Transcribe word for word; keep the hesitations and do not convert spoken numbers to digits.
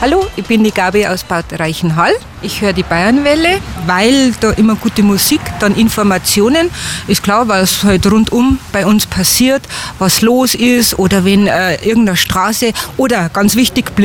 Hallo, ich bin die Gabi aus Bad Reichenhall. Ich höre die Bayernwelle, weil da immer gute Musik, dann Informationen. Ist klar, was halt rundum bei uns passiert, was los ist oder wenn äh, irgendeine Straße oder ganz wichtig